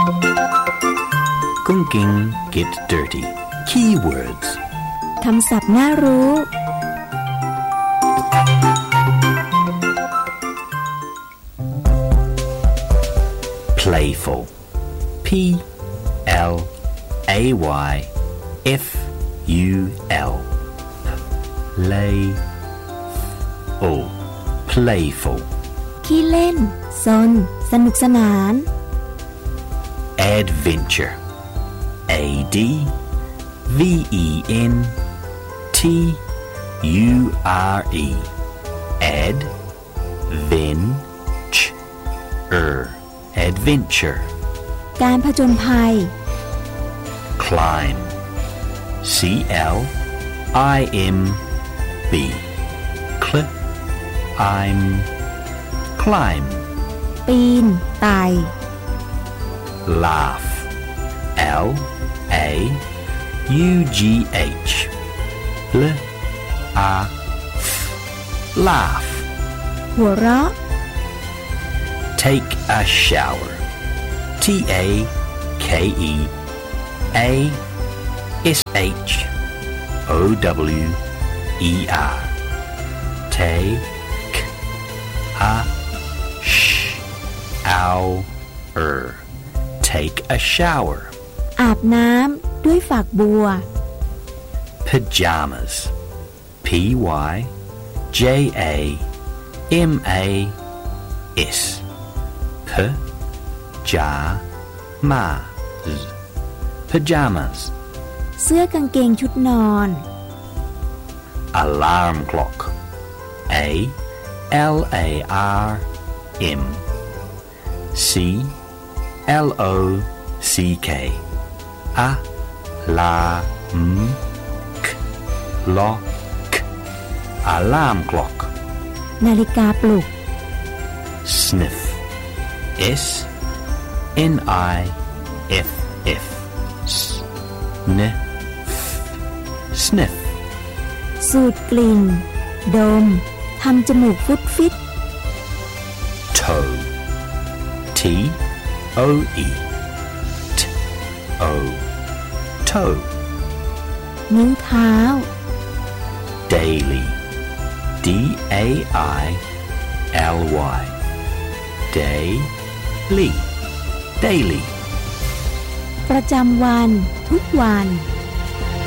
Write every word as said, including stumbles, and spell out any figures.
Gunking get dirty. Keywords. คำศัพท์น่ารู้ Playful. P L A Y F U L. Play. Oh, playful. ขี้เล่นซนสนุกสนาน Adventure. A D V E N T U R E. Ad. Ven. Ch. Er. Adventure. การผจญภัย Climb. C L I M B. Cl. I'm. Climb. ปีนไต่ Laugh. L A U G H. L A F. Laugh. หัวเราะ Take a shower. T A K E A S H O W E R. Take a shower. Take a shower. อาบน้ำด้วยฝักบัว Pajamas. P Y J A M A S. P-J-A-M-A-S. Pajamas. เสื้อกางเกงชุดนอน Alarm clock. A L A R M C L O C K. A-la-m-k-lock. Alarm clock. นาฬิกาปลุก Sniff. S N I F F. Sniff. Sniff. สูดกลิ่นดมทำจมูกฟุดฟิต Toe. T O E. T O. Toe. นิ้วเท้า Daily. D A I L Y. Daily. Daily. ประจำวันทุกวัน